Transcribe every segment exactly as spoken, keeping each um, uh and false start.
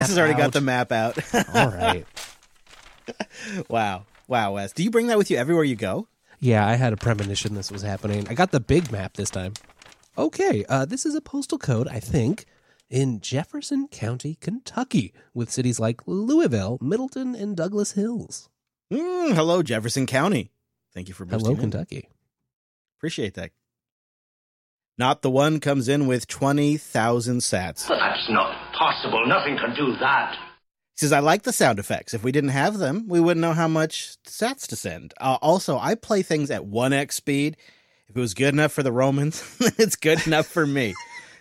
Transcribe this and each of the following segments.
This has already got the map out. All right. Wow. Wow, Wes. Do you bring that with you everywhere you go? Yeah, I had a premonition this was happening. I got the big map this time. Okay, uh, this is a postal code, I think, in Jefferson County, Kentucky, with cities like Louisville, Middleton, and Douglas Hills. Mm, hello, Jefferson County. Thank you for boosting Hello, in. Kentucky. Appreciate that. Not the One comes in with twenty thousand sats. But that's not possible. Nothing can do that. He says, I like the sound effects. If we didn't have them, we wouldn't know how much sats to send. Uh, also, I play things at one x speed. If it was good enough for the Romans, it's good enough for me.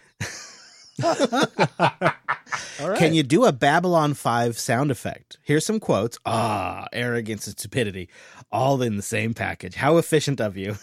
All right. Can you do a Babylon five sound effect? Here's some quotes. Ah, arrogance and stupidity, all in the same package. How efficient of you.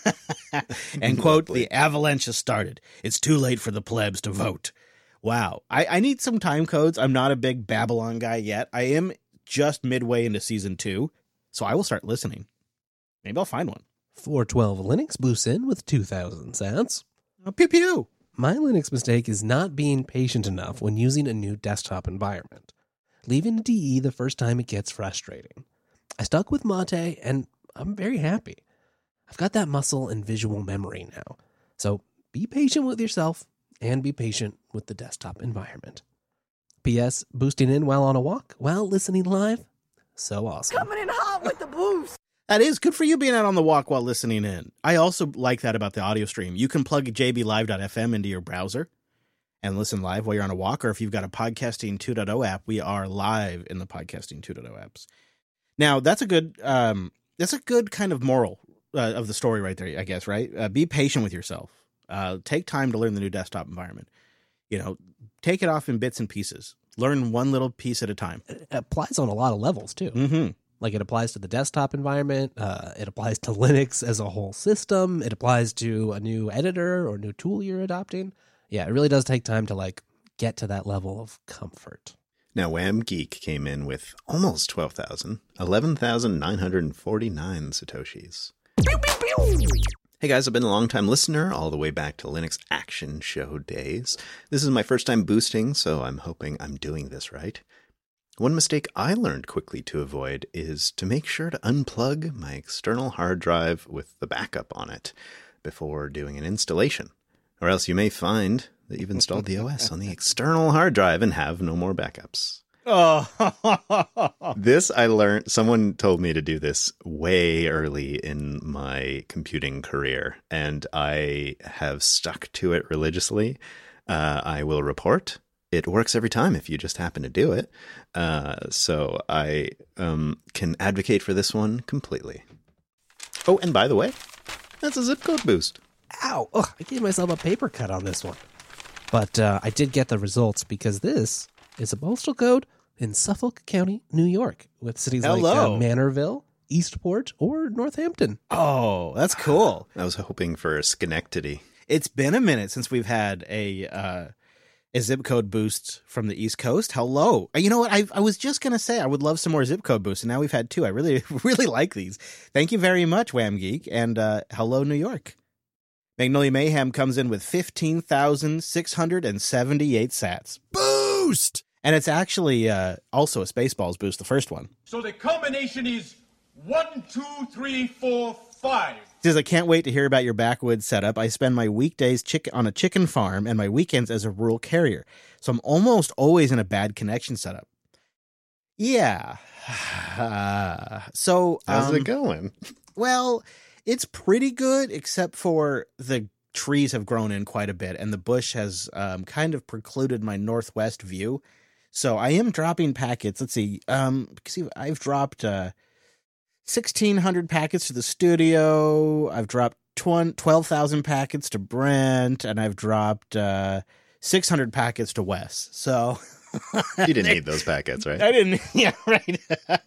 And quote, the avalanche has started. It's too late for the plebs to vote. Wow. I, I need some time codes. I'm not a big Babylon guy yet. I am just midway into season two, so I will start listening. Maybe I'll find one. four twelve Linux boosts in with two thousand sats. Oh, pew pew. My Linux mistake is not being patient enough when using a new desktop environment. Leaving a D E the first time it gets frustrating. I stuck with Mate, and I'm very happy. I've got that muscle and visual memory now. So be patient with yourself, and be patient with the desktop environment. P S. Boosting in while on a walk, while listening live. So awesome. Coming in hot with the boost. That is good for you being out on the walk while listening in. I also like that about the audio stream. You can plug j b live dot f m into your browser and listen live while you're on a walk, or if you've got a Podcasting two point oh app, we are live in the Podcasting two point oh apps. Now, that's a good um, that's a good kind of moral uh, of the story right there, I guess, right? Uh, be patient with yourself. Uh, take time to learn the new desktop environment. You know, take it off in bits and pieces. Learn one little piece at a time. It applies on a lot of levels, too. Mm-hmm. Like, it applies to the desktop environment. Uh, it applies to Linux as a whole system. It applies to a new editor or new tool you're adopting. Yeah, it really does take time to, like, get to that level of comfort. Now, Wham Geek came in with almost twelve thousand, eleven thousand nine hundred forty-nine Satoshis. Pew, pew, pew. Hey guys, I've been a long-time listener all the way back to Linux Action Show days. This is my first time boosting, so I'm hoping I'm doing this right. One mistake I learned quickly to avoid is to make sure to unplug my external hard drive with the backup on it before doing an installation, or else you may find that you've installed the O S on the external hard drive and have no more backups. Oh, This I learned, someone told me to do this way early in my computing career, and I have stuck to it religiously. Uh, I will report. It works every time if you just happen to do it. Uh, so I um, can advocate for this one completely. Oh, and by the way, that's a zip code boost. Ow! Ugh, I gave myself a paper cut on this one. But uh, I did get the results because this is a postal code in Suffolk County, New York, with cities like uh, Hello. Manorville, Eastport, or Northampton. oh, that's cool. I was hoping for Schenectady. It's been a minute since we've had a uh, a zip code boost from the East Coast. Hello. You know what? I I was just going to say I would love some more zip code boosts, and now we've had two. I really, really like these. Thank you very much, Wham Geek, and uh, hello, New York. Magnolia Mayhem comes in with fifteen thousand six hundred seventy-eight sats. Boost! And it's actually uh, also a Spaceballs boost, the first one. So the combination is one, two, three, four, five. He says, I can't wait to hear about your backwoods setup. I spend my weekdays chick- on a chicken farm and my weekends as a rural carrier. So I'm almost always in a bad connection setup. Yeah. Uh, so How's um, it going? Well, it's pretty good, except for the trees have grown in quite a bit, and the bush has um, kind of precluded my northwest view. So I am dropping packets. Let's see. Um, see, I've dropped uh, sixteen hundred packets to the studio. I've dropped twelve thousand packets to Brent, and I've dropped uh, six hundred packets to Wes. So You didn't need those packets, right? I didn't. Yeah, right.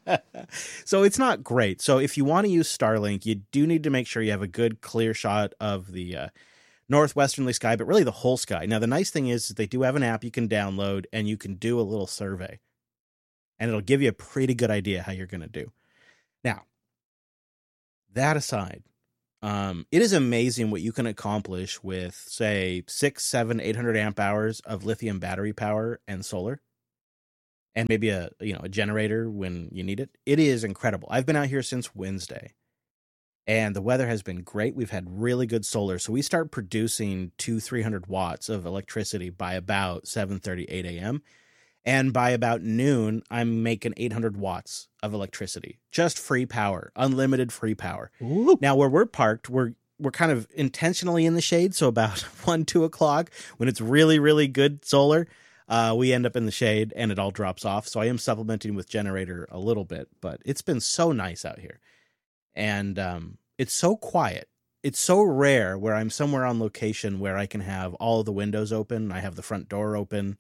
So it's not great. So if you want to use Starlink, you do need to make sure you have a good clear shot of the uh, northwesterly sky, but really the whole sky. Now, the nice thing is they do have an app you can download, and you can do a little survey, and it'll give you a pretty good idea how you're going to do. Now, that aside, um, it is amazing what you can accomplish with, say, six, seven, eight hundred amp hours of lithium battery power and solar. and maybe a you know a generator when you need it. It is incredible. I've been out here since Wednesday, and the weather has been great. We've had really good solar, so we start producing two, three hundred watts of electricity by about seven thirty, eight a.m. And by about noon, I'm making eight hundred watts of electricity, just free power, unlimited free power. Ooh. Now, where we're parked, we're we're kind of intentionally in the shade. So about one, two o'clock, when it's really, really good solar, uh, we end up in the shade and it all drops off. So I am supplementing with generator a little bit, but it's been so nice out here. And um, it's so quiet. It's so rare where I'm somewhere on location where I can have all the windows open. I have the front door open.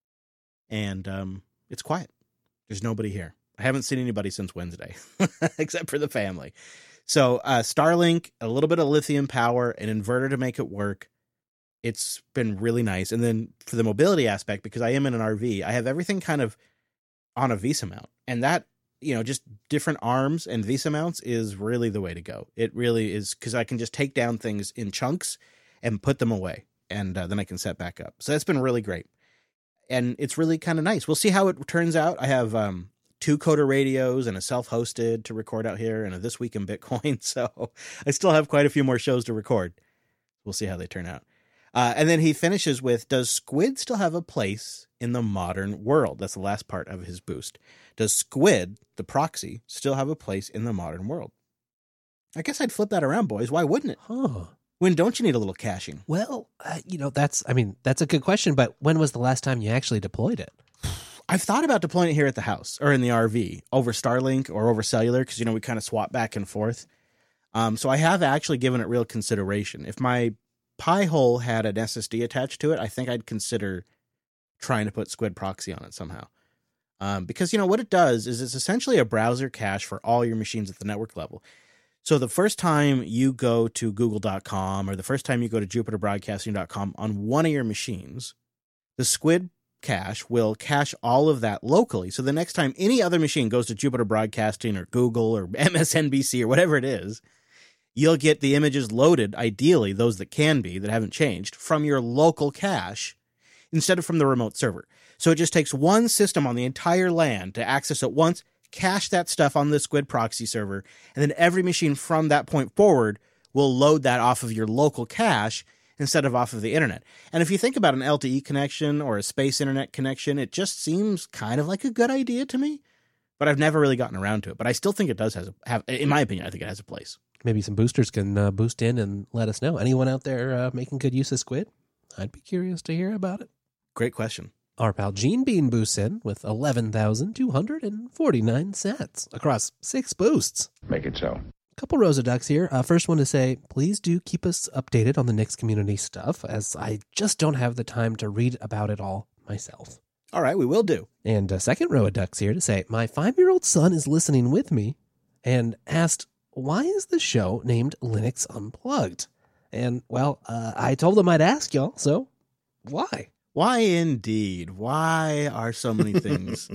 And um, it's quiet. There's nobody here. I haven't seen anybody since Wednesday, except for the family. So uh, Starlink, a little bit of lithium power, an inverter to make it work. It's been really nice. And then for the mobility aspect, because I am in an R V, I have everything kind of on a Visa mount. And that, you know, just different arms and Visa mounts is really the way to go. It really is, because I can just take down things in chunks and put them away. And uh, then I can set back up. So that's been really great. And it's really kind of nice. We'll see how it turns out. I have um, two Coder radios and a self-hosted to record out here and a This Week in Bitcoin. So I still have quite a few more shows to record. We'll see how they turn out. Uh, and then he finishes with, does Squid still have a place in the modern world? That's the last part of his boost. Does Squid, the proxy, still have a place in the modern world? I guess I'd flip that around, boys. Why wouldn't it? Huh. When don't you need a little caching? Well, uh, you know, that's, I mean, that's a good question, but when was the last time you actually deployed it? I've thought about deploying it here at the house or in the R V over Starlink or over cellular because, you know, we kind of swap back and forth. Um, so I have actually given it real consideration. If my Pi-hole had an S S D attached to it, I think I'd consider trying to put Squid Proxy on it somehow. Um, because, you know, what it does is it's essentially a browser cache for all your machines at the network level. So the first time you go to google dot com or the first time you go to jupiter broadcasting dot com on one of your machines, the Squid cache will cache all of that locally. So the next time any other machine goes to Jupiter Broadcasting or Google or M S N B C or whatever it is, you'll get the images loaded, ideally those that can be, that haven't changed, from your local cache instead of from the remote server. So it just takes one system on the entire LAN to access it once, cache that stuff on the Squid proxy server, and then every machine from that point forward will load that off of your local cache instead of off of the internet. And if you think about an L T E connection or a space internet connection, it just seems kind of like a good idea to me, but I've never really gotten around to it. But I still think it does has a, have, in my opinion, I think it has a place. Maybe some boosters can uh, boost in and let us know. Anyone out there uh, making good use of Squid? I'd be curious to hear about it. Great question. Our pal Gene Bean boosts in with eleven thousand two hundred forty-nine sats across six boosts. Make it so. A couple rows of ducks here. Uh, first one to say, please do keep us updated on the Knicks community stuff, as I just don't have the time to read about it all myself. All right, we will do. And a second row of ducks here to say, my five-year-old son is listening with me and asked, why is the show named Linux Unplugged? And, well, uh, I told him I'd ask y'all, so why? Why indeed? Why are so many things?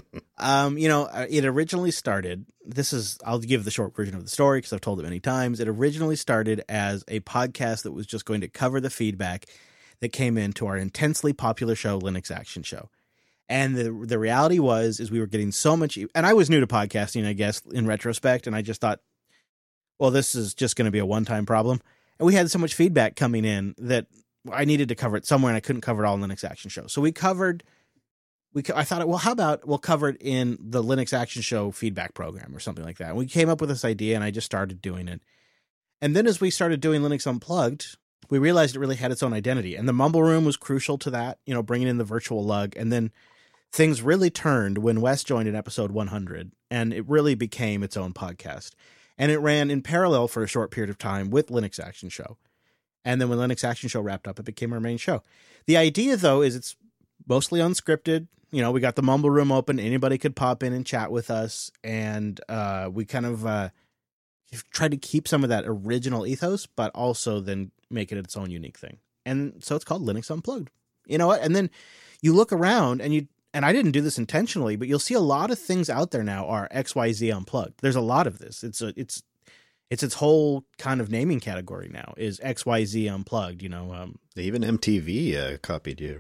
um, you know, it originally started, this is, I'll give the short version of the story because I've told it many times. It originally started as a podcast that was just going to cover the feedback that came into our intensely popular show, Linux Action Show. And the the reality was, is we were getting so much, and I was new to podcasting, I guess, in retrospect, and I just thought, well, this is just going to be a one-time problem. And we had so much feedback coming in that I needed to cover it somewhere, and I couldn't cover it all in Linux Action Show. So we covered, we I thought, well, how about we'll cover it in the Linux Action Show feedback program or something like that. And we came up with this idea, and I just started doing it. And then as we started doing Linux Unplugged, we realized it really had its own identity. And the Mumble Room was crucial to that, you know, bringing in the virtual lug. And then things really turned when Wes joined in episode one hundred, and it really became its own podcast. And it ran in parallel for a short period of time with Linux Action Show. And then when Linux Action Show wrapped up, it became our main show. The idea, though, is it's mostly unscripted. You know, we got the Mumble Room open. Anybody could pop in and chat with us. And uh, we kind of uh, tried to keep some of that original ethos, but also then make it its own unique thing. And so it's called Linux Unplugged. You know what? And then you look around and you, and I didn't do this intentionally, but you'll see a lot of things out there now are X Y Z Unplugged. There's a lot of this. It's a, it's, It's its whole kind of naming category now is X Y Z Unplugged, you know. Um, Even M T V uh, copied you, right?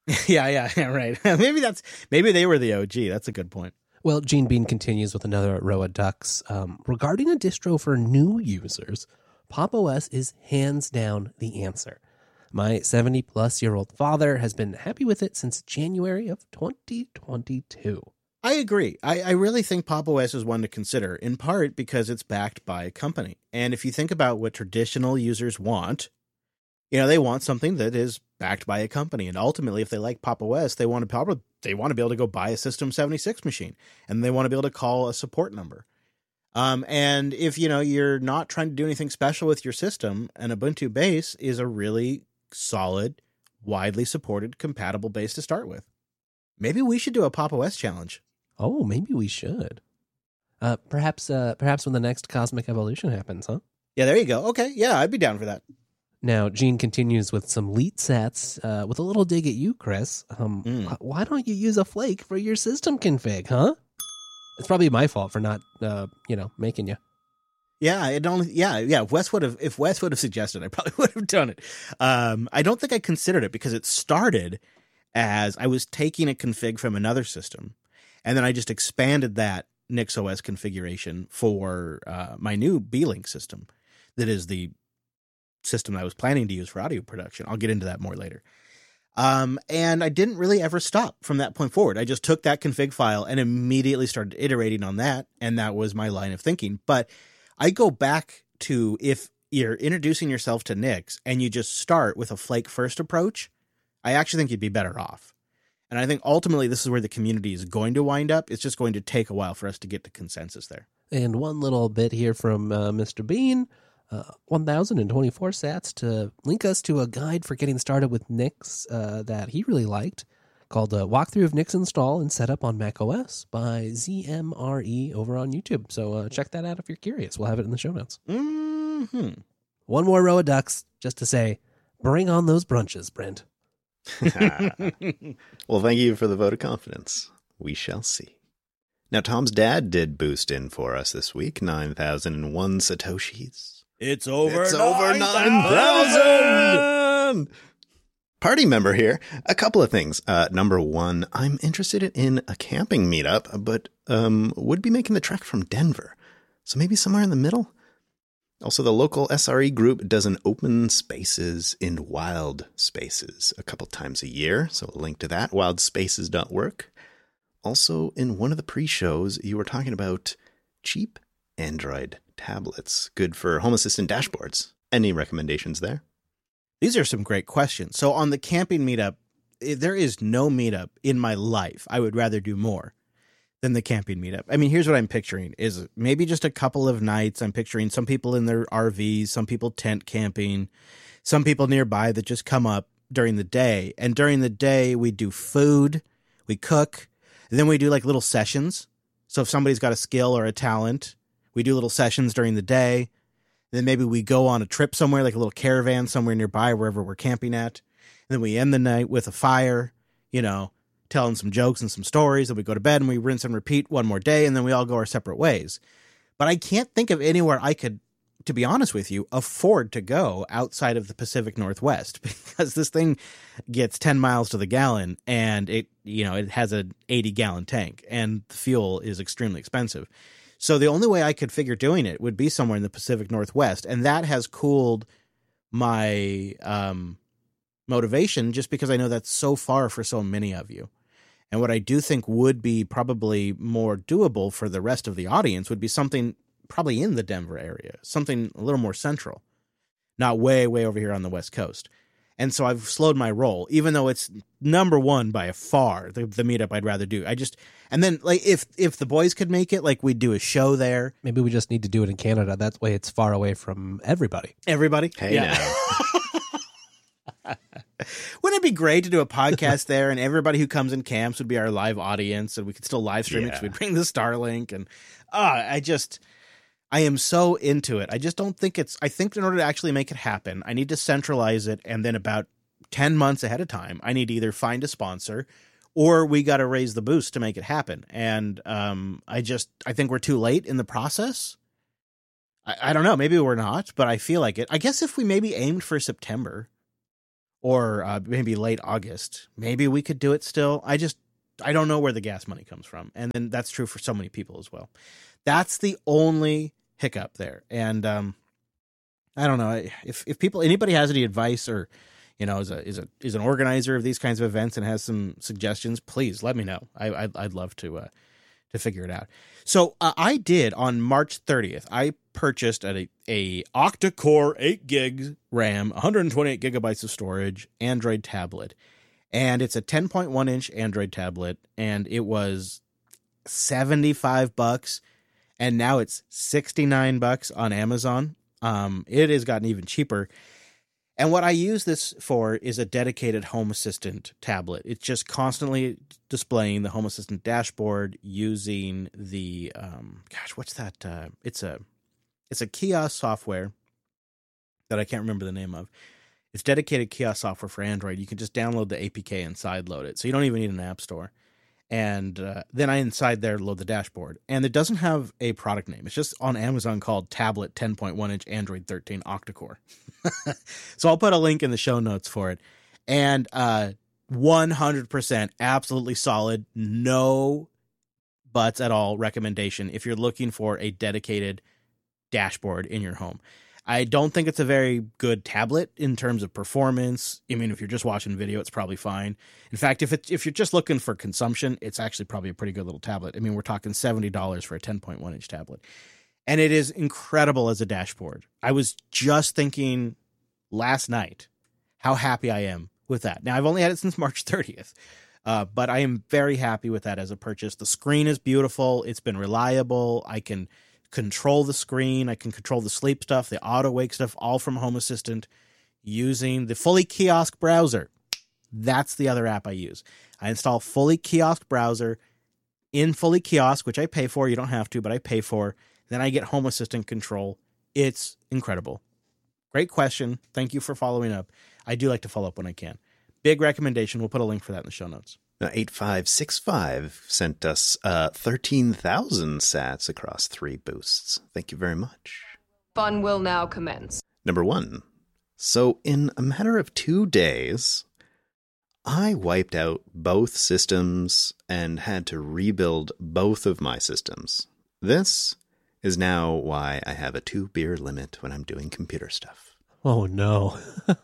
yeah, yeah, yeah, right. maybe that's maybe they were the O G. That's a good point. Well, Gene Bean continues with another row of ducks. Um, regarding a distro for new users, Pop! O S is hands down the answer. My seventy-plus-year-old father has been happy with it since January of twenty twenty-two. I agree. I, I really think Pop! O S is one to consider, in part because it's backed by a company. And if you think about what traditional users want, you know, they want something that is backed by a company. And ultimately, if they like Pop! O S, they want to probably they want to be able to go buy a System seventy-six machine, and they want to be able to call a support number. Um, and if, you know, you're not trying to do anything special with your system, an Ubuntu base is a really solid, widely supported, compatible base to start with. Maybe we should do a Pop! O S challenge. Oh, maybe we should. Uh, perhaps, uh, perhaps when the next Cosmic Evolution happens, huh? Yeah, there you go. Okay, yeah, I'd be down for that. Now, Gene continues with some leet sets, uh, with a little dig at you, Chris. Um, Mm. wh- Why don't you use a flake for your system config, huh? It's probably my fault for not, uh, you know, making you. Yeah, it only yeah, yeah. If Wes would have if Wes would have suggested, I probably would have done it. Um, I don't think I considered it because it started as I was taking a config from another system, and then I just expanded that NixOS configuration for uh, my new B-Link system. That is the system I was planning to use for audio production. I'll get into that more later. Um, and I didn't really ever stop from that point forward. I just took that config file and immediately started iterating on that, and that was my line of thinking. But I go back to if you're introducing yourself to Nix and you just start with a flake first approach, I actually think you'd be better off. And I think ultimately this is where the community is going to wind up. It's just going to take a while for us to get to consensus there. And one little bit here from uh, Mister Bean, uh, one thousand twenty-four sats to link us to a guide for getting started with Nix uh, that he really liked, called uh, Walkthrough of Nix Install and Setup on macOS by Z M R E over on YouTube. So uh, check that out if you're curious. We'll have it in the show notes. Mm-hmm. One more row of ducks just to say, bring on those brunches, Brent. Well, thank you for the vote of confidence. We shall see. Now, Tom's dad did boost in for us this week, nine thousand one Satoshis. It's over. It's over nine thousand! Party member here. A couple of things. Uh, number one, I'm interested in a camping meetup, but um, would be making the trek from Denver. So maybe somewhere in the middle? Also, the local S R E group does an open spaces in wild spaces a couple times a year. So a link to that, wild spaces dot work. Also, in one of the pre-shows, you were talking about cheap Android tablets, good for Home Assistant dashboards. Any recommendations there? These are some great questions. So on the camping meetup, there is no meetup in my life I would rather do more than the camping meetup. I mean, here's what I'm picturing is maybe just a couple of nights. I'm picturing some people in their R Vs, some people tent camping, some people nearby that just come up during the day. And during the day, we do food, we cook, and then we do like little sessions. So if somebody's got a skill or a talent, we do little sessions during the day. Then maybe we go on a trip somewhere, like a little caravan somewhere nearby, wherever we're camping at. And then we end the night with a fire, you know, telling some jokes and some stories. Then we go to bed and we rinse and repeat one more day. And then we all go our separate ways. But I can't think of anywhere I could, to be honest with you, afford to go outside of the Pacific Northwest, because this thing gets ten miles to the gallon and it, you know, it has an eighty gallon tank and the fuel is extremely expensive. So the only way I could figure doing it would be somewhere in the Pacific Northwest. And that has cooled my um, motivation just because I know that's so far for so many of you. And what I do think would be probably more doable for the rest of the audience would be something probably in the Denver area, something a little more central, not way, way over here on the West Coast. And so I've slowed my roll, even though it's number one by a far, the, the meetup I'd rather do. I just, and then like if if the boys could make it, like we'd do a show there. Maybe we just need to do it in Canada. That way it's far away from everybody. Everybody? Hey, yeah. now. Wouldn't it be great to do a podcast there and everybody who comes in camps would be our live audience and we could still live stream it because Yeah. we'd bring the Starlink and uh, I just, I am so into it. I just don't think it's, I think in order to actually make it happen, I need to centralize it. And then about ten months ahead of time, I need to either find a sponsor or we got to raise the boost to make it happen. And um, I just, I think we're too late in the process. I, I don't know. Maybe we're not, but I feel like it. I guess if we maybe aimed for September or uh, maybe late August, maybe we could do it still. I just, I don't know where the gas money comes from. And then that's true for so many people as well. That's the only hiccup there. And um, I don't know if, if people, anybody has any advice or, you know, is a, is a, is an organizer of these kinds of events and has some suggestions, please let me know. I, I'd, I'd love to, uh, to figure it out. So uh, I did on March thirtieth, I purchased a, a octa-core eight gigs RAM, one hundred twenty-eight gigabytes of storage, Android tablet. And it's a ten point one inch Android tablet, and it was seventy-five bucks, and now it's sixty-nine bucks on Amazon. Um, it has gotten even cheaper. And what I use this for is a dedicated Home Assistant tablet. It's just constantly displaying the Home Assistant dashboard using the, um, gosh, what's that? Uh, it's a, it's a kiosk software that I can't remember the name of. It's dedicated kiosk software for Android. You can just download the A P K and sideload it. So you don't even need an app store. And uh, then I inside there load the dashboard. And it doesn't have a product name. It's just on Amazon called Tablet ten point one inch Android thirteen octa-core. So I'll put a link in the show notes for it. And uh, one hundred percent absolutely solid, no buts at all recommendation if you're looking for a dedicated dashboard in your home. I don't think it's a very good tablet in terms of performance. I mean, if you're just watching video, it's probably fine. In fact, if it, if you're just looking for consumption, it's actually probably a pretty good little tablet. I mean, we're talking seventy dollars for a ten point one inch tablet. And it is incredible as a dashboard. I was just thinking last night how happy I am with that. Now, I've only had it since March thirtieth, uh, but I am very happy with that as a purchase. The screen is beautiful. It's been reliable. I can control the screen. I can control the sleep stuff, the auto wake stuff, all from Home Assistant using the Fully Kiosk browser. That's the other app I use. I install Fully Kiosk browser in Fully Kiosk, which I pay for. You don't have to, but I pay for. Then I get Home Assistant control. It's incredible. Great question. Thank you for following up. I do like to follow up when I can. Big recommendation. We'll put a link for that in the show notes. Now, eight five six five sent us uh, thirteen thousand sats across three boosts. Thank you very much. Fun will now commence. Number one. So in a matter of two days, I wiped out both systems and had to rebuild both of my systems. This is now why I have a two-beer limit when I'm doing computer stuff. Oh, no.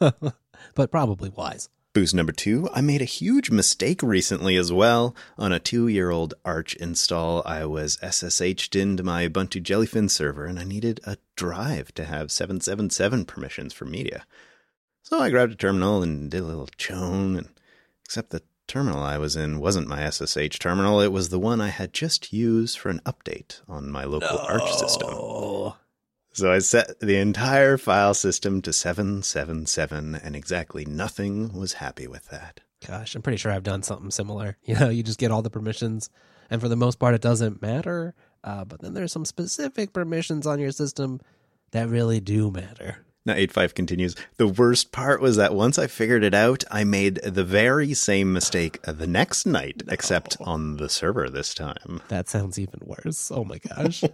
But probably wise. Boost number two, I made a huge mistake recently as well. On a two-year-old Arch install, I was S S H'd into my Ubuntu Jellyfin server, and I needed a drive to have seven seventy-seven permissions for media. So I grabbed a terminal and did a little chone, and except the terminal I was in wasn't my S S H terminal. It was the one I had just used for an update on my local no. Arch system. So I set the entire file system to seven seventy-seven, and exactly nothing was happy with that. Gosh, I'm pretty sure I've done something similar. You know, you just get all the permissions, and for the most part, it doesn't matter. Uh, but then there's some specific permissions on your system that really do matter. Now, eight five continues, the worst part was that once I figured it out, I made the very same mistake the next night, no. except on the server this time. That sounds even worse. Oh, my gosh.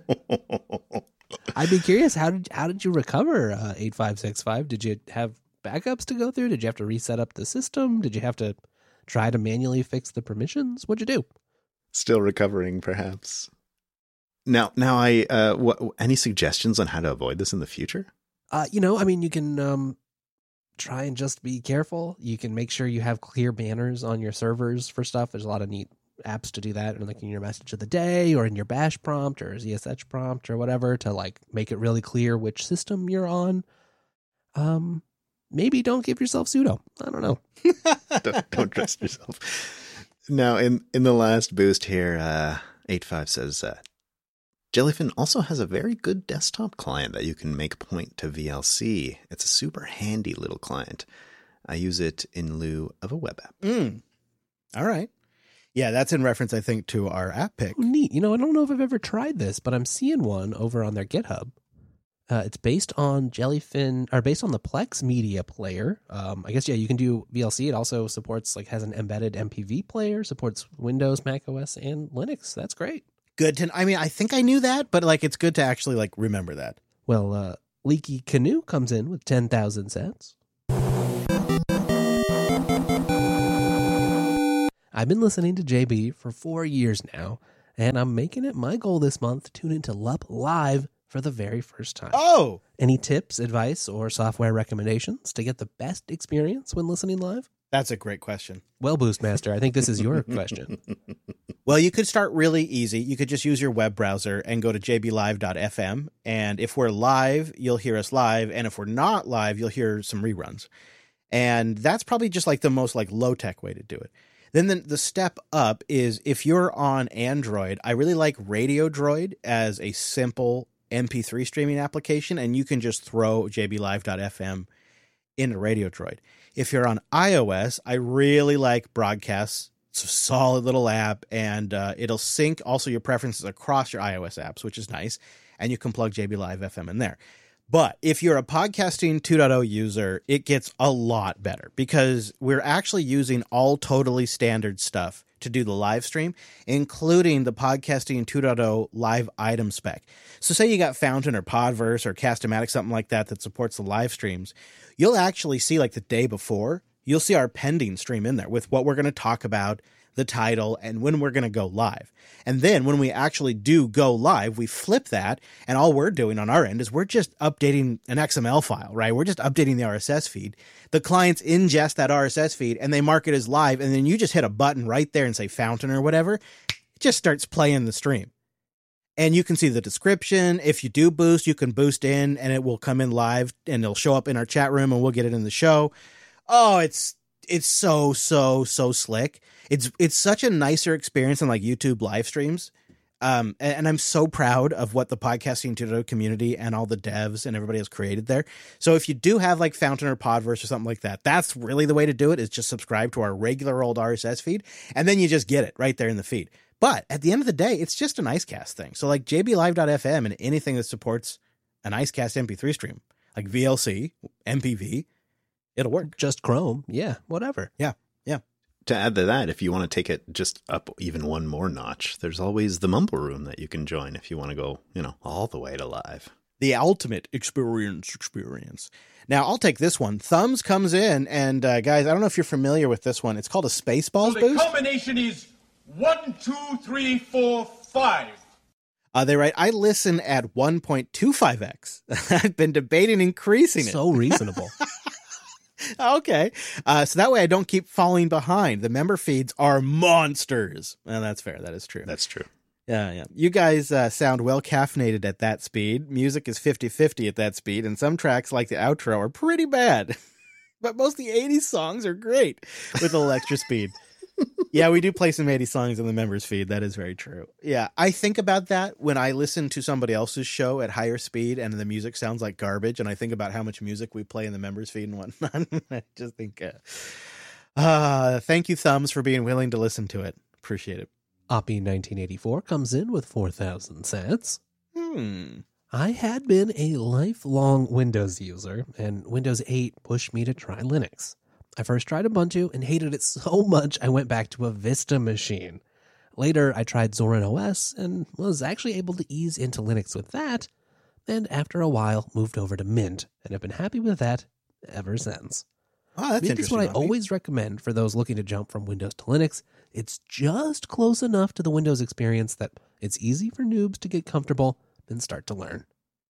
I'd be curious, how did how did you recover uh, eight five six five? Did you have backups to go through? Did you have to reset up the system? Did you have to try to manually fix the permissions? What'd you do? Still recovering, perhaps. Now, now, I uh, what, any suggestions on how to avoid this in the future? Uh, you know, I mean, you can um, try and just be careful. You can make sure you have clear banners on your servers for stuff. There's a lot of neat apps to do that, and like in your message of the day or in your bash prompt or Z S H prompt or whatever to like make it really clear which system you're on. Um, maybe don't give yourself sudo. I don't know. don't, don't trust yourself. Now, in, in the last boost here, uh, eight five says, uh, Jellyfin also has a very good desktop client that you can make point to V L C. It's a super handy little client. I use it in lieu of a web app. Mm. All right. Yeah, that's in reference, I think, to our app pick. Oh, neat. You know, I don't know if I've ever tried this, but I'm seeing one over on their GitHub. Uh, it's based on Jellyfin, or based on the Plex Media Player. Um, I guess, yeah, you can do V L C. It also supports, like, has an embedded M P V player, supports Windows, Mac O S, and Linux. That's great. Good to, I mean, I think I knew that, but, like, it's good to actually, like, remember that. Well, uh, Leaky Canoe comes in with ten thousand sats. I've been listening to J B for four years now, and I'm making it my goal this month to tune into L U P Live for the very first time. Oh! Any tips, advice, or software recommendations to get the best experience when listening live? That's a great question. Well, Boostmaster, I think this is your question. Well, you could start really easy. You could just use your web browser and go to j b live dot f m. And if we're live, you'll hear us live. And if we're not live, you'll hear some reruns. And that's probably just like the most like low-tech way to do it. Then the, the step up is if you're on Android, I really like Radio Droid as a simple M P three streaming application, and you can just throw j b live dot f m into Radio Droid. If you're on iOS, I really like Broadcast. It's a solid little app, and uh, it'll sync also your preferences across your iOS apps, which is nice, and you can plug J B Live F M in there. But if you're a Podcasting two point oh user, it gets a lot better because we're actually using all totally standard stuff to do the live stream, including the Podcasting two point oh live item spec. So say you got Fountain or Podverse or Cast-O-Matic, something like that that supports the live streams, you'll actually see like the day before, you'll see our pending stream in there with what we're going to talk about, the title, and when we're going to go live. And then when we actually do go live, we flip that, and all we're doing on our end is we're just updating an X M L file, right? We're just updating the R S S feed. The clients ingest that R S S feed, and they mark it as live, and then you just hit a button right there and say Fountain or whatever. It just starts playing the stream. And you can see the description. If you do boost, you can boost in, and it will come in live, and it'll show up in our chat room, and we'll get it in the show. Oh, it's it's so, so, so slick. It's it's such a nicer experience than like YouTube live streams. Um, and, and I'm so proud of what the Podcasting two point oh community and all the devs and everybody has created there. So if you do have like Fountain or Podverse or something like that, that's really the way to do it, is just subscribe to our regular old R S S feed, and then you just get it right there in the feed. But at the end of the day, it's just an IceCast thing. So like j b live dot f m and anything that supports an IceCast M P three stream, like V L C, M P V, it'll work. Just Chrome. Yeah, whatever. Yeah, yeah. To add to that, if you want to take it just up even one more notch, there's always the Mumble Room that you can join if you want to go, you know, all the way to live. The ultimate experience experience. Now, I'll take this one. Thumbs comes in, and uh, guys, I don't know if you're familiar with this one. It's called a Spaceballs So the boost. combination is one, two, three, four, five. Uh, they write, I listen at one point two five x. I've been debating increasing it. So reasonable. Okay. Uh, so that way I don't keep falling behind. The member feeds are monsters. Well, that's fair. That is true. That's true. Yeah, yeah. You guys uh, sound well caffeinated at that speed. Music is fifty-fifty at that speed, and some tracks, like the outro, are pretty bad. But most of the eighties songs are great with a little extra speed. Yeah, we do play some eighties songs in the members feed. That is very true. Yeah, I think about that when I listen to somebody else's show at higher speed and the music sounds like garbage, and I think about how much music we play in the members feed and whatnot. I just think, uh, uh, thank you, Thumbs, for being willing to listen to it. Appreciate it. Oppie nineteen eighty-four comes in with four thousand sats. Hmm. I had been a lifelong Windows user, and Windows eight pushed me to try Linux. I first tried Ubuntu and hated it so much I went back to a Vista machine. Later, I tried Zorin O S and was actually able to ease into Linux with that, and after a while moved over to Mint, and have been happy with that ever since. Oh, that's Mint is interesting. what I Robbie. always recommend for those looking to jump from Windows to Linux. It's just close enough to the Windows experience that it's easy for noobs to get comfortable and start to learn.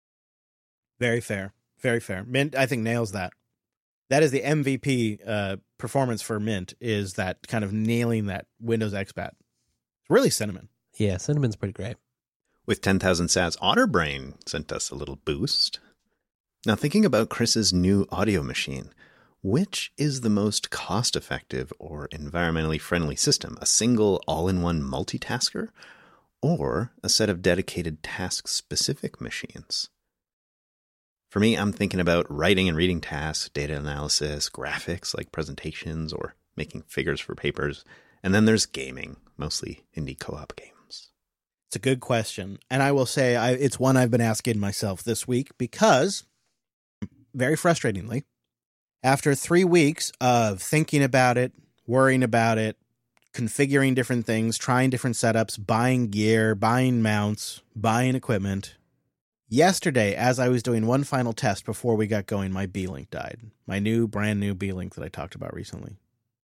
Very fair. Very fair. Mint, I think, nails that. That is the M V P uh, performance for Mint, is that kind of nailing that Windows expat. It's really cinnamon. Yeah, Cinnamon's pretty great. With ten thousand sats, Otterbrain sent us a little boost. Now, thinking about Chris's new audio machine, which is the most cost-effective or environmentally friendly system? A single all-in-one multitasker, or a set of dedicated task-specific machines? For me, I'm thinking about writing and reading tasks, data analysis, graphics like presentations, or making figures for papers. And then there's gaming, mostly indie co-op games. It's a good question. And I will say I, it's one I've been asking myself this week because, very frustratingly, after three weeks of thinking about it, worrying about it, configuring different things, trying different setups, buying gear, buying mounts, buying equipment, yesterday, as I was doing one final test before we got going, my Beelink died. My new, brand new Beelink that I talked about recently.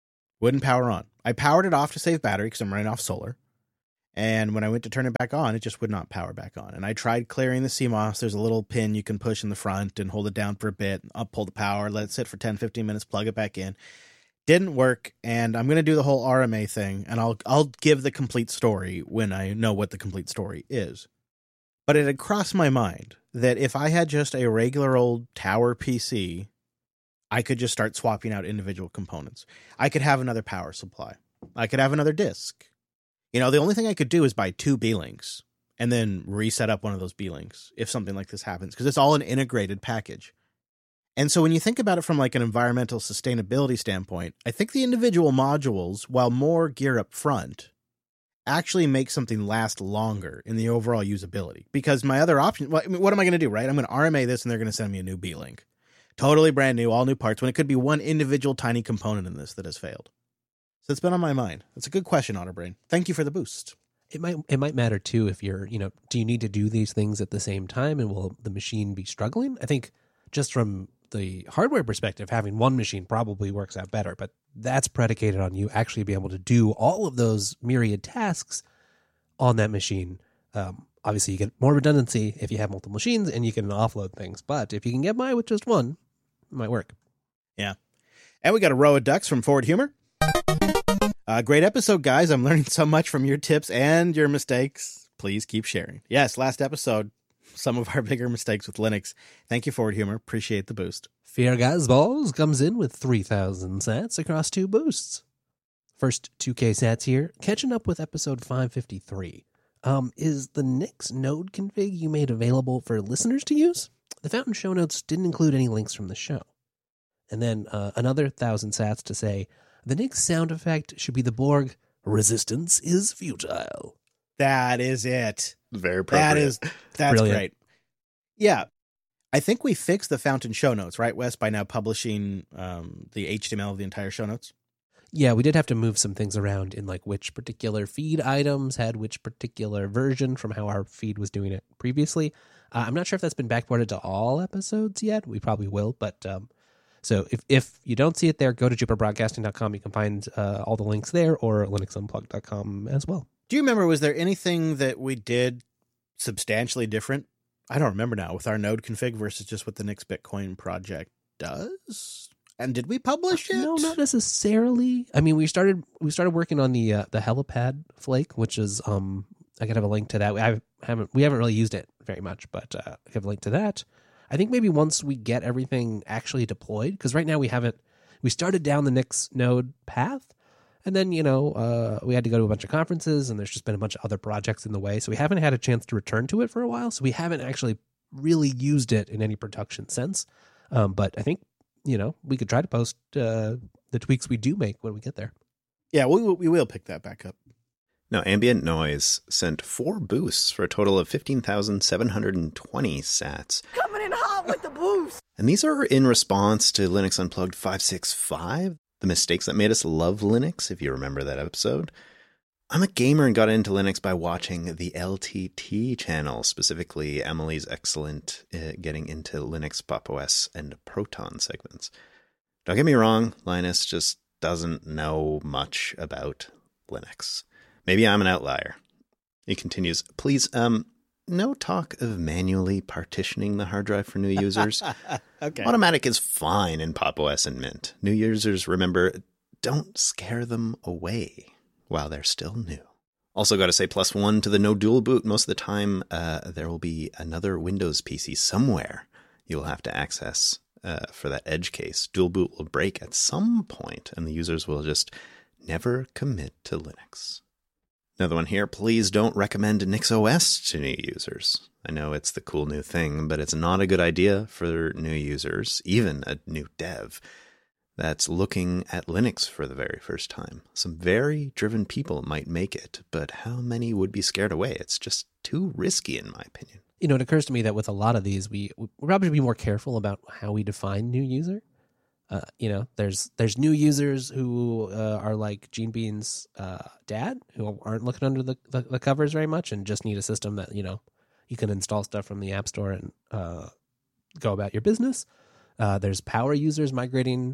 Wouldn't power on. I powered it off to save battery because I'm running off solar. And when I went to turn it back on, it just would not power back on. And I tried clearing the C M O S. There's a little pin you can push in the front and hold it down for a bit, up, pull the power, let it sit for ten, fifteen minutes, plug it back in. Didn't work, and I'm going to do the whole R M A thing, and I'll I'll give the complete story when I know what the complete story is. But it had crossed my mind that if I had just a regular old tower P C, I could just start swapping out individual components. I could have another power supply. I could have another disk. You know, the only thing I could do is buy two B-Links and then reset up one of those B-Links if something like this happens, because it's all an integrated package. And so when you think about it from like an environmental sustainability standpoint, I think the individual modules, while more gear up front, actually make something last longer in the overall usability. Because my other option, well, I mean, what am I going to do, right? I'm going to R M A this and they're going to send me a new B-Link. Totally brand new, all new parts, when it could be one individual tiny component in this that has failed. So it's been on my mind. That's a good question, OtterBrain. Thank you for the boost. It might it might matter too if you're, you know, do you need to do these things at the same time and will the machine be struggling? I think just from the hardware perspective, having one machine probably works out better, but that's predicated on you actually being able to do all of those myriad tasks on that machine. Um, obviously, you get more redundancy if you have multiple machines and you can offload things, but if you can get by with just one, it might work. Yeah. And we got a row of ducks from Forward Humor. Uh, great episode, guys. I'm learning so much from your tips and your mistakes. Please keep sharing. Yes, last episode, some of our bigger mistakes with Linux. Thank you, Forward Humor. Appreciate the boost. Fear Gazballs comes in with three thousand sats across two boosts. First two K sats here, catching up with episode five fifty-three. Um, is the Nix node config you made available for listeners to use? The Fountain show notes didn't include any links from the show. And then uh, another thousand sats to say, the Nix sound effect should be the Borg, resistance is futile. That is it. Very appropriate. That is, that's Brilliant. great. Yeah. I think we fixed the Fountain show notes, right, Wes, by now publishing um, the H T M L of the entire show notes? Yeah, we did have to move some things around in like which particular feed items had which particular version from how our feed was doing it previously. Uh, I'm not sure if that's been backported to all episodes yet. We probably will, but um, so if, if you don't see it there, go to jupiter broadcasting dot com. You can find uh, all the links there, or linux unplugged dot com as well. Do you remember, was there anything that we did substantially different? I don't remember now, with our node config versus just what the Nix Bitcoin project does? And did we publish it? No, not necessarily. I mean, we started we started working on the uh, the helipad flake, which is um I could have a link to that. I haven't we haven't really used it very much, but uh, I have a link to that. I think maybe once we get everything actually deployed, because right now we haven't. We started down the Nix node path, and then you know uh, we had to go to a bunch of conferences, and there's just been a bunch of other projects in the way, so we haven't had a chance to return to it for a while. So we haven't actually really used it in any production sense. Um, but I think. You know, we could try to post uh, the tweaks we do make when we get there. Yeah, we will, we will pick that back up. Now, Ambient Noise sent four boosts for a total of fifteen thousand seven hundred twenty sats. Coming in hot with the boost. And these are in response to Linux Unplugged five sixty-five, the mistakes that made us love Linux, if you remember that episode. I'm a gamer and got into Linux by watching the L T T channel, specifically Emily's excellent uh, getting into Linux, Pop! O S, and Proton segments. Don't get me wrong, Linus just doesn't know much about Linux. Maybe I'm an outlier. He continues, please, um, no talk of manually partitioning the hard drive for new users. Okay. Automatic is fine in Pop! O S and Mint. New users, remember, don't scare them away while they're still new. Also got to say plus one to the no dual boot. Most of the time, uh, there will be another Windows P C somewhere you'll have to access uh, for that edge case. Dual boot will break at some point, and the users will just never commit to Linux. Another one here, please don't recommend NixOS to new users. I know it's the cool new thing, but it's not a good idea for new users, even a new dev that's looking at Linux for the very first time. Some very driven people might make it, but how many would be scared away? It's just too risky, in my opinion. You know, it occurs to me that with a lot of these, we we probably should be more careful about how we define new user. Uh, you know, there's there's new users who uh, are like Gene Bean's uh, dad, who aren't looking under the, the, the covers very much and just need a system that, you know, you can install stuff from the App Store and uh, go about your business. Uh, there's power users migrating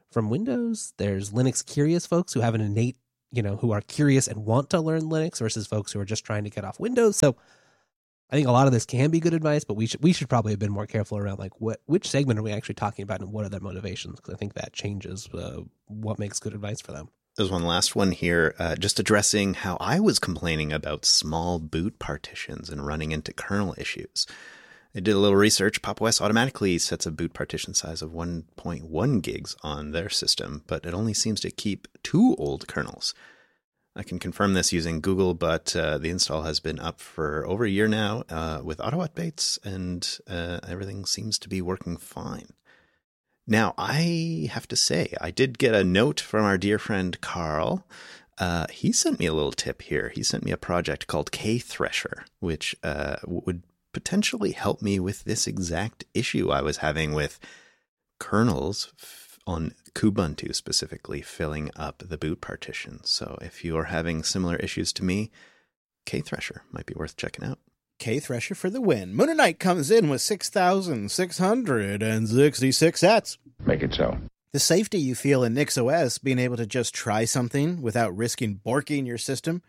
from Windows. There's Linux curious folks who have an innate, you know, who are curious and want to learn Linux versus folks who are just trying to get off Windows. So I think a lot of this can be good advice, but we should we should probably have been more careful around like what which segment are we actually talking about and what are their motivations, because I think that changes uh, what makes good advice for them. There's one last one here, uh, just addressing how I was complaining about small boot partitions and running into kernel issues. I did a little research. Pop! O S automatically sets a boot partition size of one point one gigs on their system, but it only seems to keep two old kernels. I can confirm this using Google, but uh, the install has been up for over a year now uh, with auto updates, and uh, everything seems to be working fine. Now, I have to say, I did get a note from our dear friend Carl. Uh, he sent me a little tip here. He sent me a project called K-Thresher, which uh, would potentially help me with this exact issue I was having with kernels f- on Kubuntu specifically filling up the boot partition. So if you are having similar issues to me, K-Thresher might be worth checking out. K-Thresher for the win. Moon Knight comes in with six thousand six hundred sixty-six sats. Make it so. The safety you feel in NixOS, being able to just try something without risking borking your system,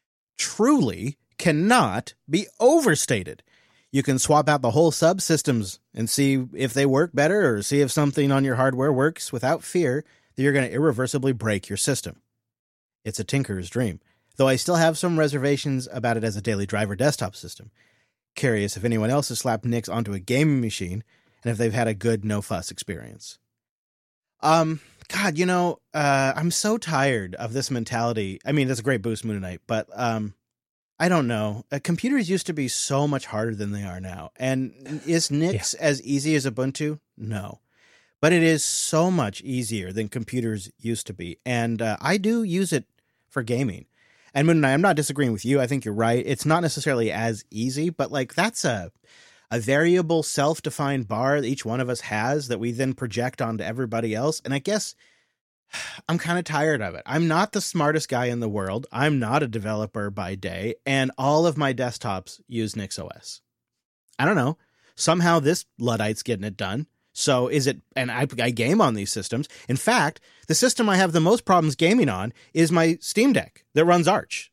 truly cannot be overstated. You can swap out the whole subsystems and see if they work better or see if something on your hardware works without fear that you're going to irreversibly break your system. It's a tinkerer's dream, though I still have some reservations about it as a daily driver desktop system. Curious if anyone else has slapped Nix onto a gaming machine and if they've had a good no-fuss experience. Um, God, you know, uh, I'm so tired of this mentality. I mean, that's a great boost, Moon Knight, but um, I don't know. Uh, computers used to be so much harder than they are now. And is Nix yeah. as easy as Ubuntu? No. But it is so much easier than computers used to be. And uh, I do use it for gaming. And Moon Knight, I'm not disagreeing with you. I think you're right. It's not necessarily as easy, but like that's a a variable self-defined bar that each one of us has that we then project onto everybody else. And I guess I'm kind of tired of it. I'm not the smartest guy in the world. I'm not a developer by day, and all of my desktops use NixOS. I don't know. Somehow this Luddite's getting it done. So is it, and I, I game on these systems. In fact, the system I have the most problems gaming on is my Steam Deck that runs Arch.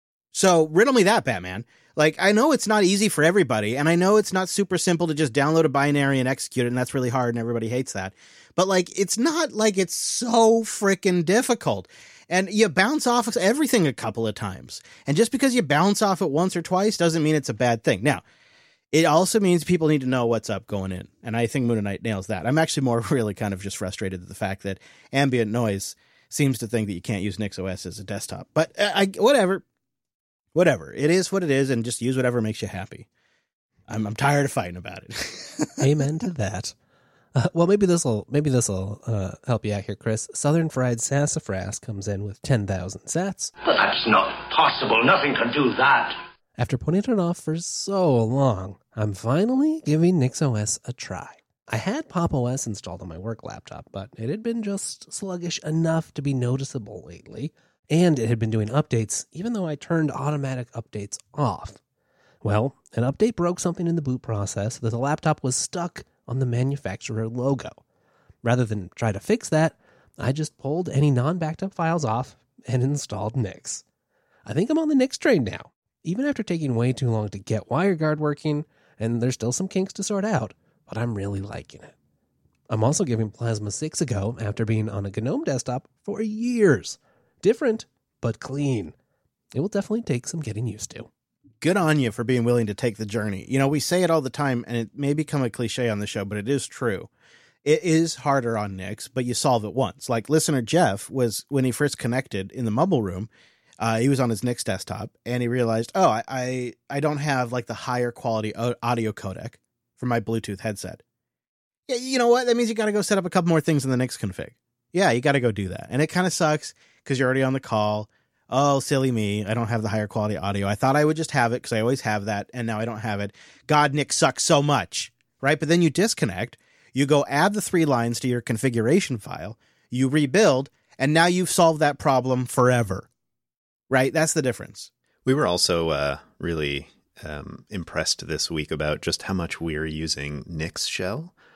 So riddle me that, Batman. Like, I know it's not easy for everybody, and I know it's not super simple to just download a binary and execute it, and that's really hard, and everybody hates that. But, like, it's not like it's so freaking difficult. And you bounce off of everything a couple of times. And just because you bounce off it once or twice doesn't mean it's a bad thing. Now, it also means people need to know what's up going in. And I think Moon Knight nails that. I'm actually more really kind of just frustrated at the fact that ambient noise seems to think that you can't use NixOS as a desktop. But uh, I, whatever. Whatever. It is what it is, and just use whatever makes you happy. I'm I'm tired of fighting about it. Amen to that. Uh, well, maybe this will maybe this will uh, help you out here, Chris. Southern Fried Sassafras comes in with ten thousand sats. But that's not possible. Nothing can do that. After putting it off for so long, I'm finally giving NixOS a try. I had Pop! O S installed on my work laptop, but it had been just sluggish enough to be noticeable lately, and it had been doing updates even though I turned automatic updates off. Well, an update broke something in the boot process that the laptop was stuck on the manufacturer logo. Rather than try to fix that, I just pulled any non-backed up files off and installed Nix. I think I'm on the Nix train now, even after taking way too long to get WireGuard working, and there's still some kinks to sort out, but I'm really liking it. I'm also giving Plasma six a go after being on a GNOME desktop for years. Different, but clean. It will definitely take some getting used to. Good on you for being willing to take the journey. You know, we say it all the time, and it may become a cliche on the show, but it is true. It is harder on Nix, but you solve it once. Like listener Jeff was, when he first connected in the Mumble Room, uh, he was on his Nix desktop, and he realized, oh, I, I, I don't have like the higher quality audio codec for my Bluetooth headset. Yeah, you know what? That means you got to go set up a couple more things in the Nix config. Yeah, you got to go do that. And it kind of sucks because you're already on the call. Oh, silly me. I don't have the higher quality audio. I thought I would just have it because I always have that, and now I don't have it. God, Nix sucks so much, right? But then you disconnect, you go add the three lines to your configuration file, you rebuild, and now you've solved that problem forever, right? That's the difference. We were also uh, really um, impressed this week about just how much we're using Nix Shell.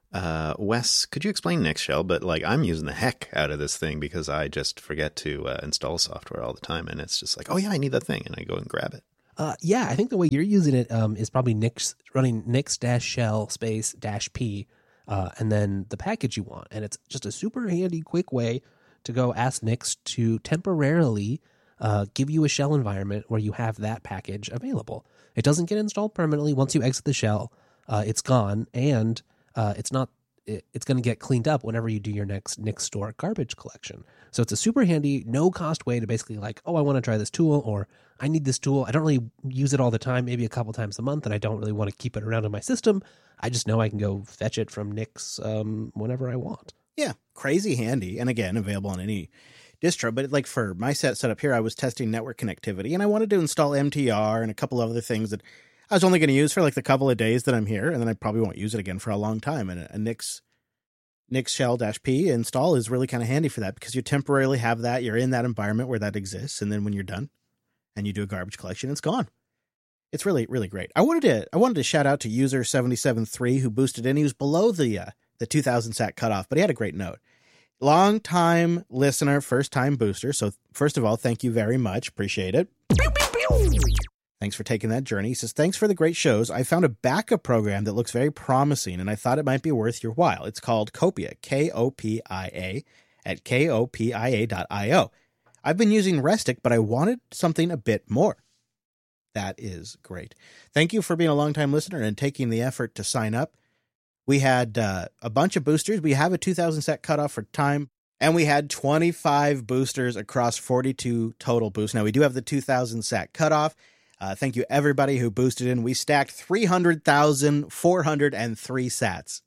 Uh, Wes, could you explain Nixshell? But like, I'm using the heck out of this thing because I just forget to uh, install software all the time, and it's just like, oh yeah, I need that thing, and I go and grab it. Uh, yeah, I think the way you're using it um, is probably Nix running Nix dash shell space dash p, uh, and then the package you want, and it's just a super handy, quick way to go ask Nix to temporarily uh, give you a shell environment where you have that package available. It doesn't get installed permanently. Once you exit the shell, uh, it's gone, and uh, it's not. It, it's going to get cleaned up whenever you do your next Nix store garbage collection. So it's a super handy, no cost way to basically like, oh, I want to try this tool, or I need this tool. I don't really use it all the time, maybe a couple times a month, and I don't really want to keep it around in my system. I just know I can go fetch it from Nix um, whenever I want. Yeah, crazy handy. And again, available on any distro. But like for my set setup here, I was testing network connectivity, and I wanted to install M T R and a couple of other things that I was only going to use for like the couple of days that I'm here, and then I probably won't use it again for a long time. And a, a Nix Nix shell-p install is really kind of handy for that because you temporarily have that. You're in that environment where that exists, and then when you're done and you do a garbage collection, it's gone. It's really, really great. I wanted to I wanted to shout out to user seven seven three who boosted in. He was below the uh, the two thousand sat cutoff, but he had a great note. Long time listener, first time booster. So first of all, thank you very much. Appreciate it. Thanks for taking that journey. He says, thanks for the great shows. I found a backup program that looks very promising, and I thought it might be worth your while. It's called Copia, K O P I A, at K O P I A dot I O. I've been using Restic, but I wanted something a bit more. That is great. Thank you for being a longtime listener and taking the effort to sign up. We had uh, a bunch of boosters. We have a two thousand set cutoff for time, and we had twenty-five boosters across forty-two total boosts. Now, we do have the two thousand sat cutoff. Uh, thank you, everybody who boosted in. We stacked three hundred thousand four hundred three sats.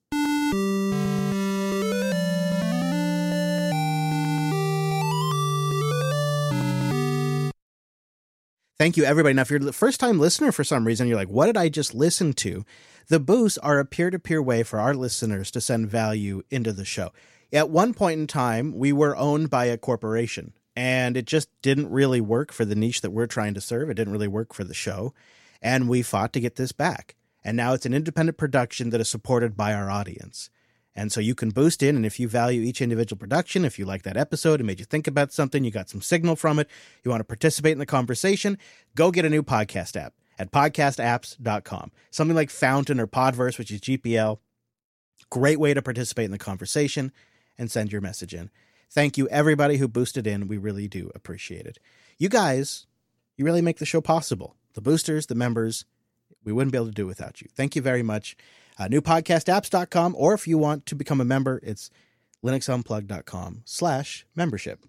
Thank you, everybody. Now, if you're the first-time listener for some reason, you're like, what did I just listen to? The boosts are a peer-to-peer way for our listeners to send value into the show. At one point in time, we were owned by a corporation, and it just didn't really work for the niche that we're trying to serve. It didn't really work for the show, and we fought to get this back. And now it's an independent production that is supported by our audience. And so you can boost in, and if you value each individual production, if you like that episode, it made you think about something, you got some signal from it, you want to participate in the conversation, go get a new podcast app at podcast apps dot com. Something like Fountain or Podverse, which is G P L. Great way to participate in the conversation and send your message in. Thank you, everybody who boosted in. We really do appreciate it. You guys, you really make the show possible. The boosters, the members, we wouldn't be able to do it without you. Thank you very much. Uh, new podcast apps dot com, or if you want to become a member, it's linux unplugged dot com slash membership.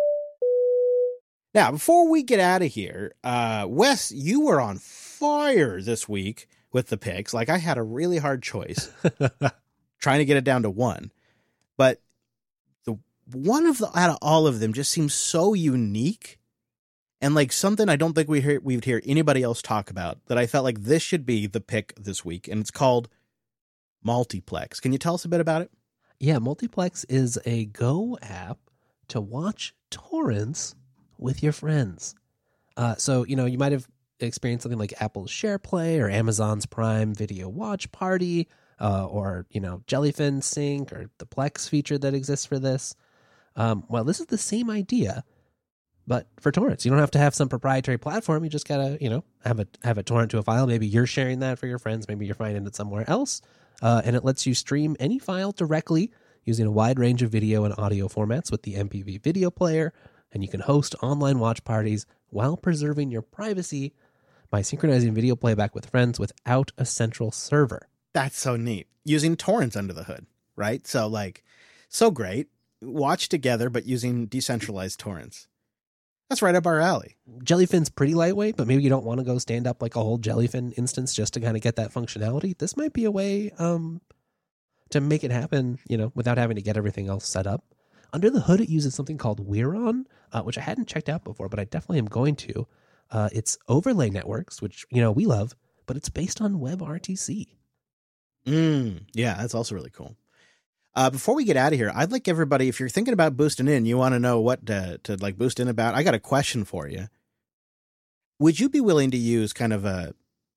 Now, before we get out of here, uh, Wes, you were on fire this week with the picks. Like, I had a really hard choice trying to get it down to one. But the one of the out of all of them just seems so unique and like something I don't think we hear, we'd hear anybody else talk about, that I felt like this should be the pick this week. And it's called Multiplex. Can you tell us a bit about it? Yeah, Multiplex is a Go app to watch torrents with your friends. Uh, so, you know, you might have experienced something like Apple's SharePlay or Amazon's Prime Video Watch Party, uh, or, you know, Jellyfin Sync or the Plex feature that exists for this. Um, well, this is the same idea, but for torrents. You don't have to have some proprietary platform. You just gotta, you know, have a have a torrent to a file. Maybe you're sharing that for your friends. Maybe you're finding it somewhere else. Uh, and it lets you stream any file directly using a wide range of video and audio formats with the M P V video player. And you can host online watch parties while preserving your privacy by synchronizing video playback with friends without a central server. That's so neat. Using torrents under the hood, right? So like, so great. Watch together, but using decentralized torrents. That's right up our alley. Jellyfin's pretty lightweight, but maybe you don't want to go stand up like a whole Jellyfin instance just to kind of get that functionality. This might be a way um, to make it happen, you know, without having to get everything else set up. Under the hood, it uses something called Weiron, uh, which I hadn't checked out before, but I definitely am going to. Uh, it's overlay networks, which, you know, we love, but it's based on WebRTC. Mm, yeah, that's also really cool. Uh, before we get out of here, I'd like everybody, if you're thinking about boosting in, you want to know what to, to like boost in about, I got a question for you. Would you be willing to use kind of a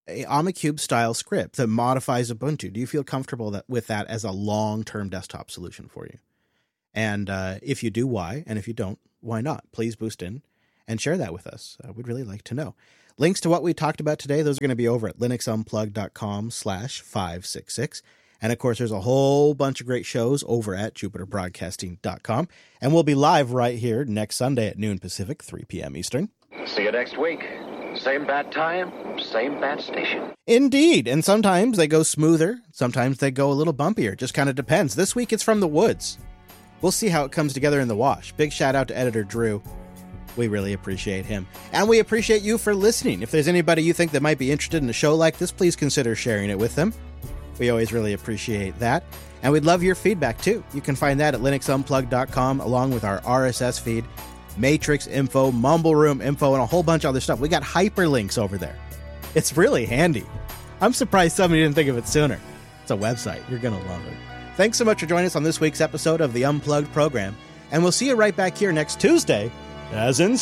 a Omacube style script that modifies Ubuntu. Do you feel comfortable that, with that as a long-term desktop solution for you? And uh, if you do, why? And if you don't, why not? Please boost in and share that with us. Uh, we'd really like to know. Links to what we talked about today, those are going to be over at linuxunplugged.com slash 566. And, of course, there's a whole bunch of great shows over at jupiter broadcasting dot com. And we'll be live right here next Sunday at noon Pacific, three p.m. Eastern. See you next week. Same bad time, same bad station. Indeed. And sometimes they go smoother. Sometimes they go a little bumpier. Just kind of depends. This week it's from the woods. We'll see how it comes together in the wash. Big shout out to editor Drew. We really appreciate him. And we appreciate you for listening. If there's anybody you think that might be interested in a show like this, please consider sharing it with them. We always really appreciate that. And we'd love your feedback, too. You can find that at linux unplugged dot com, along with our R S S feed, Matrix info, Mumble Room info, and a whole bunch of other stuff. We got hyperlinks over there. It's really handy. I'm surprised somebody didn't think of it sooner. It's a website. You're going to love it. Thanks so much for joining us on this week's episode of the Unplugged program. And we'll see you right back here next Tuesday, as in